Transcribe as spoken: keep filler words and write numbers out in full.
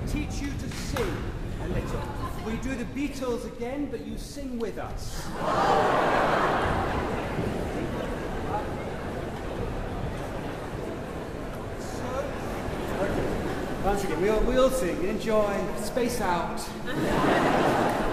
teach you to sing a little. We do the Beatles again, but you sing with us. Once again, we'll, we'll sing. Enjoy. Space out.